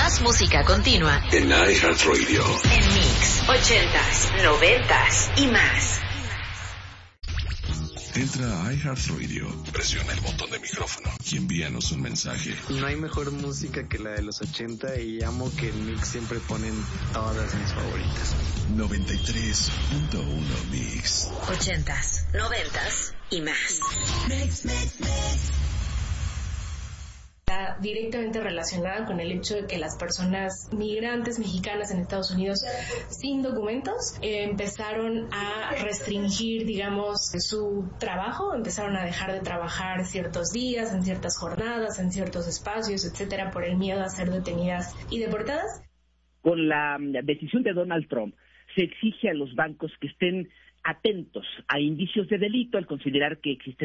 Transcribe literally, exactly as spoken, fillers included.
Más música continua en iHeartRadio. En Mix, ochentas, noventas y más. Entra a iHeartRadio, presiona el botón de micrófono y envíanos un mensaje. No hay mejor música que la de los ochenta y amo que en Mix siempre ponen todas mis favoritas. noventa y tres punto uno Mix. Ochentas, noventas y más. Mix, mix, mix. Está directamente relacionada con el hecho de que las personas migrantes mexicanas en Estados Unidos sin documentos eh, empezaron a restringir, digamos, su trabajo, empezaron a dejar de trabajar ciertos días, en ciertas jornadas, en ciertos espacios, etcétera, por el miedo a ser detenidas y deportadas. Con la decisión de Donald Trump, se exige a los bancos que estén atentos a indicios de delito al considerar que existen